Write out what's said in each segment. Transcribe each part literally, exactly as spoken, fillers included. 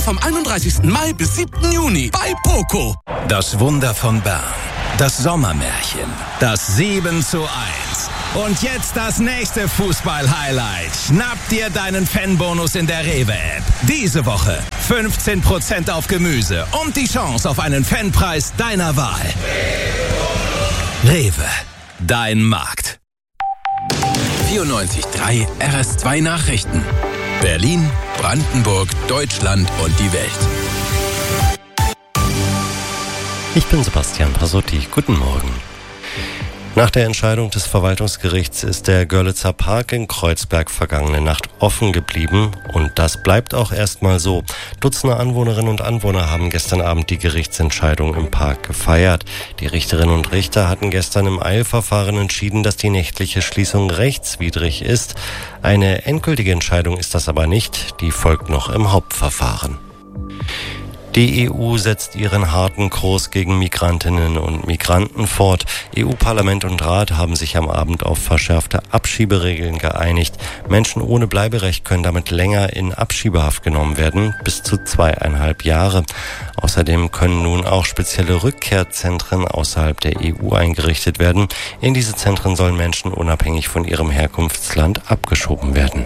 vom einunddreißigsten Mai bis siebten Juni bei Poco. Das Wunder von Bern. Das Sommermärchen. Das sieben zu eins. Und jetzt das nächste Fußball-Highlight. Schnapp dir deinen Fanbonus in der Rewe-App. Diese Woche fünfzehn Prozent auf Gemüse und die Chance auf einen Fanpreis deiner Wahl. Rewe. Dein Markt. vierundneunzig Komma drei R S zwei Nachrichten. Berlin, Brandenburg, Deutschland und die Welt. Ich bin Sebastian Pasotti. Guten Morgen. Nach der Entscheidung des Verwaltungsgerichts ist der Görlitzer Park in Kreuzberg vergangene Nacht offen geblieben und das bleibt auch erstmal so. Dutzende Anwohnerinnen und Anwohner haben gestern Abend die Gerichtsentscheidung im Park gefeiert. Die Richterinnen und Richter hatten gestern im Eilverfahren entschieden, dass die nächtliche Schließung rechtswidrig ist. Eine endgültige Entscheidung ist das aber nicht, die folgt noch im Hauptverfahren. Die E U setzt ihren harten Kurs gegen Migrantinnen und Migranten fort. E U-Parlament und Rat haben sich am Abend auf verschärfte Abschieberegeln geeinigt. Menschen ohne Bleiberecht können damit länger in Abschiebehaft genommen werden, bis zu zweieinhalb Jahre. Außerdem können nun auch spezielle Rückkehrzentren außerhalb der E U eingerichtet werden. In diese Zentren sollen Menschen unabhängig von ihrem Herkunftsland abgeschoben werden.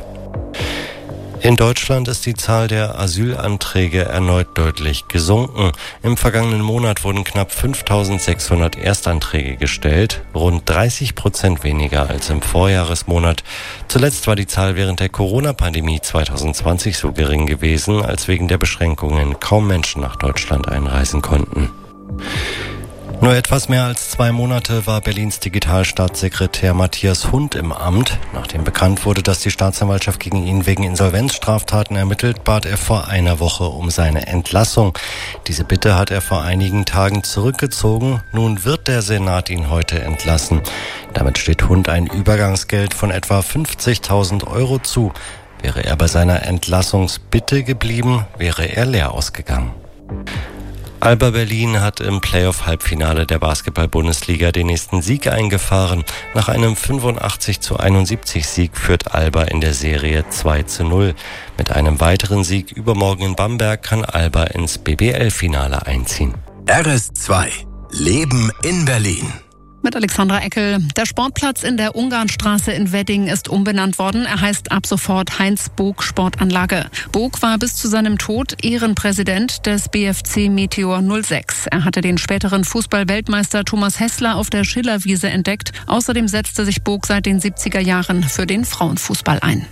In Deutschland ist die Zahl der Asylanträge erneut deutlich gesunken. Im vergangenen Monat wurden knapp fünftausendsechshundert Erstanträge gestellt, rund dreißig Prozent weniger als im Vorjahresmonat. Zuletzt war die Zahl während der Corona-Pandemie zweitausendzwanzig so gering gewesen, als wegen der Beschränkungen kaum Menschen nach Deutschland einreisen konnten. Nur etwas mehr als zwei Monate war Berlins Digitalstaatssekretär Matthias Hund im Amt. Nachdem bekannt wurde, dass die Staatsanwaltschaft gegen ihn wegen Insolvenzstraftaten ermittelt, bat er vor einer Woche um seine Entlassung. Diese Bitte hat er vor einigen Tagen zurückgezogen. Nun wird der Senat ihn heute entlassen. Damit steht Hund ein Übergangsgeld von etwa fünfzigtausend Euro zu. Wäre er bei seiner Entlassungsbitte geblieben, wäre er leer ausgegangen. Alba Berlin hat im Playoff-Halbfinale der Basketball-Bundesliga den nächsten Sieg eingefahren. Nach einem fünfundachtzig zu einundsiebzig Sieg führt Alba in der Serie zwei zu null. Mit einem weiteren Sieg übermorgen in Bamberg kann Alba ins B B L-Finale einziehen. R S zwei. Leben in Berlin. Mit Alexandra Eckel. Der Sportplatz in der Ungarnstraße in Wedding ist umbenannt worden. Er heißt ab sofort Heinz-Bog-Sportanlage. Bog war bis zu seinem Tod Ehrenpräsident des B F C Meteor null sechs. Er hatte den späteren Fußball-Weltmeister Thomas Hässler auf der Schillerwiese entdeckt. Außerdem setzte sich Bog seit den siebziger Jahren für den Frauenfußball ein.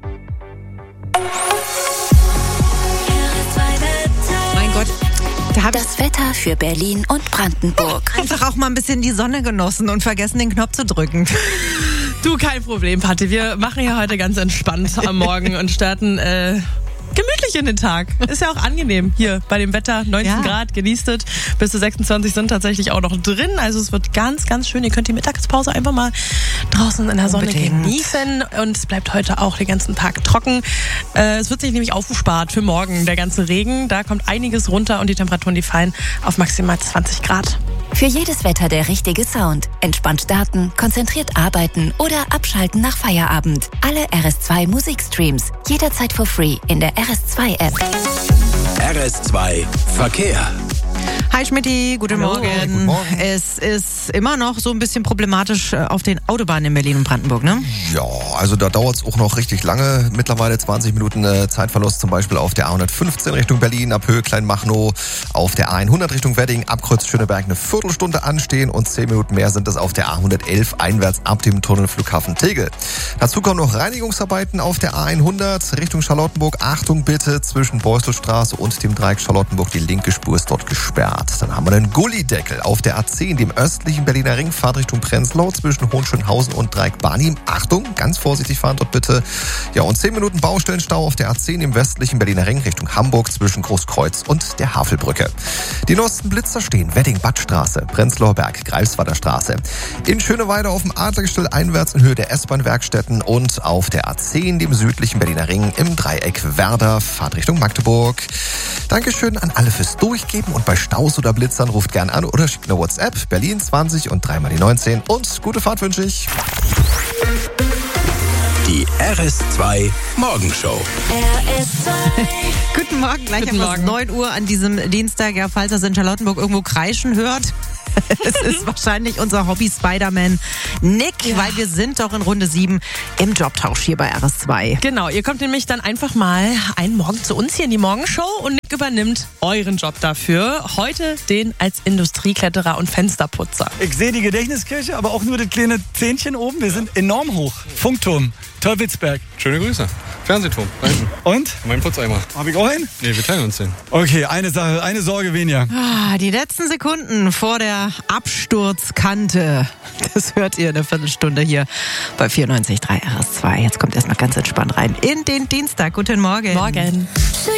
Mein Gott. Das Wetter für Berlin und Brandenburg. Einfach auch mal ein bisschen die Sonne genossen und vergessen, den Knopf zu drücken. Du, kein Problem, Patti. Wir machen hier heute ganz entspannt am Morgen und starten äh, gemütlich in den Tag. Ist ja auch angenehm hier bei dem Wetter. neunzehn ja. Grad, genießt es. Bis zu sechsundzwanzig sind tatsächlich auch noch drin. Also es wird ganz, ganz schön. Ihr könnt die Mittagspause einfach mal draußen in der Sonne Unbedingt. genießen. Und es bleibt heute auch den ganzen Tag trocken. Äh, es wird sich nämlich aufgespart für morgen, der ganze Regen. Da kommt einiges runter und die Temperaturen, die fallen auf maximal zwanzig Grad. Für jedes Wetter der richtige Sound. Entspannt starten, konzentriert arbeiten oder abschalten nach Feierabend. Alle R S zwei Musikstreams. Jederzeit for free in der R S zwei App. R S zwei Verkehr. Hi Schmitty, guten Hallo, Morgen. guten Morgen. Es ist immer noch so ein bisschen problematisch auf den Autobahnen in Berlin und Brandenburg, ne? Ja, also da dauert es auch noch richtig lange. Mittlerweile zwanzig Minuten äh, Zeitverlust, zum Beispiel auf der A hundertfünfzehn Richtung Berlin, ab Höhe Kleinmachnow, auf der A hundert Richtung Wedding, Abkreuz Schöneberg eine Viertelstunde anstehen und zehn Minuten mehr sind es auf der A hundertelf einwärts ab dem Tunnel Flughafen Tegel. Dazu kommen noch Reinigungsarbeiten auf der A hundert Richtung Charlottenburg. Achtung bitte, zwischen Beuselstraße und dem Dreieck Charlottenburg, die linke Spur ist dort gesperrt. Dann haben wir einen Gullideckel auf der A zehn, dem östlichen Berliner Ring, Fahrtrichtung Prenzlau zwischen Hohenschönhausen und Dreieck Barnim. Achtung, ganz vorsichtig fahren dort bitte. Ja, und zehn Minuten Baustellenstau auf der A zehn im westlichen Berliner Ring Richtung Hamburg zwischen Großkreuz und der Havelbrücke. Die neuesten Blitzer stehen Wedding, Badstraße, Prenzlauer Berg, Greifswalder Straße. In Schöneweide auf dem Adlergestell einwärts in Höhe der S-Bahn-Werkstätten und auf der A zehn, dem südlichen Berliner Ring im Dreieck Werder, Fahrtrichtung Magdeburg. Dankeschön an alle fürs Durchgeben und bei Staus oder Blitzern ruft gern an oder schickt eine WhatsApp. Berlin zwanzig und dreimal die neunzehn und gute Fahrt wünsche ich. Die R S zwei Morgenshow. R S zwei. Guten Morgen, gleich Guten haben wir Morgen. neun Uhr an diesem Dienstag. Ja, falls das in Charlottenburg irgendwo kreischen hört. Es ist wahrscheinlich unser Hobby Spider-Man Nick, Ja. weil wir sind doch in Runde sieben im Jobtausch hier bei R S zwei. Genau, ihr kommt nämlich dann einfach mal einen Morgen zu uns hier in die Morgenshow und Nick übernimmt euren Job dafür. Heute den als Industriekletterer und Fensterputzer. Ich sehe die Gedächtniskirche, aber auch nur das kleine Zähnchen oben. Wir sind enorm hoch. Funkturm, Teufelsberg. Schöne Grüße. Fernsehturm, da hinten. Und? Mein Putzeimer. Hab ich auch einen? Nee, wir teilen uns den. Okay, eine Sache, eine Sorge weniger. Ah, die letzten Sekunden vor der Absturzkante. Das hört ihr in einer Viertelstunde hier bei vierundneunzig Komma drei R S zwei. Jetzt kommt erstmal ganz entspannt rein in den Dienstag. Guten Morgen. Morgen.